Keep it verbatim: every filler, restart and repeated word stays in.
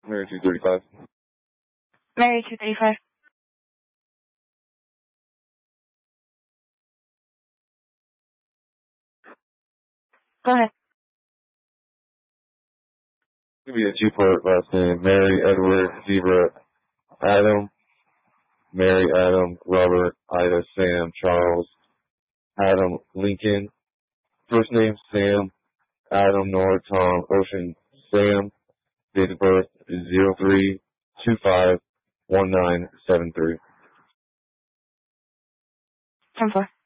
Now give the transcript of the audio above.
Mary two thirty-five. Mary two thirty-five. Go ahead. Give me a two-part last name. Mary, Edward, Zebra, Adam, Mary, Adam, Robert, Ida, Sam, Charles, Adam, Lincoln. First name, Sam, Adam, Nora, Tom, Ocean, Sam. Date of birth is zero three two five one nine seven three. ten four.